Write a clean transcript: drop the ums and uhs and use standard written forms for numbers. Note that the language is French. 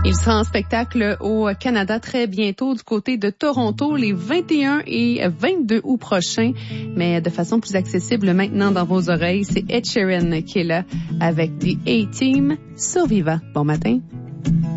Il sera en spectacle au Canada très bientôt du côté de Toronto les 21 et 22 août prochains. Mais de façon plus accessible maintenant dans vos oreilles, c'est Ed Sheeran qui est là avec The A-Team sur Viva. Bon matin.